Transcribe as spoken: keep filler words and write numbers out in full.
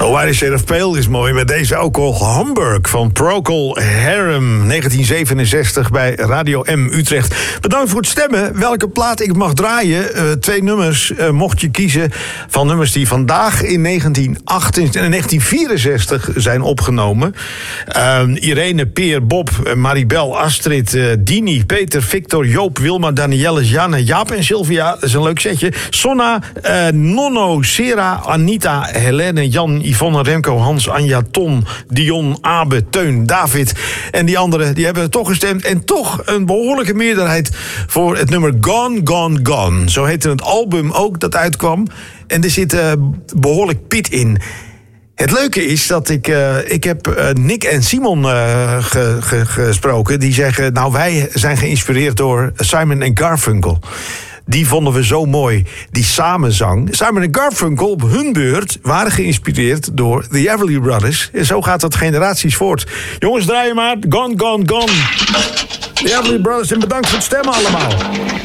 Oh, White Shade of Pale is mooi, met deze ook al Hamburg van Procol Harum, negentien zevenenzestig bij Radio M Utrecht. Bedankt voor het stemmen. Welke plaat ik mag draaien? Uh, twee nummers uh, mocht je kiezen van nummers die vandaag in negentien vierenzestig zijn opgenomen. Uh, Irene, Peer, Bob, Maribel, Astrid, uh, Dini, Peter, Victor, Joop, Wilma, Danielle, Janne, Jaap en Sylvia. Dat is een leuk setje. Sonna, uh, Nonno, Sera, Anita, Helene, Jan, Yvonne, Remco, Hans, Anja, Ton, Dion, Abe, Teun, David. En die anderen, die hebben toch gestemd. En toch een behoorlijke meerderheid voor het nummer Gone, Gone, Gone. Zo heette het album ook dat uitkwam. En er zit uh, behoorlijk pit in. Het leuke is dat ik... Uh, ik heb uh, Nick en Simon uh, ge, ge, gesproken. Die zeggen, nou, wij zijn geïnspireerd door Simon en Garfunkel. Die vonden we zo mooi, die samenzang. Simon en Garfunkel op hun beurt waren geïnspireerd door The Everly Brothers. En zo gaat dat generaties voort. Jongens, draai je maar. Gone, gone, gone. The Everly Brothers, en bedankt voor het stemmen allemaal.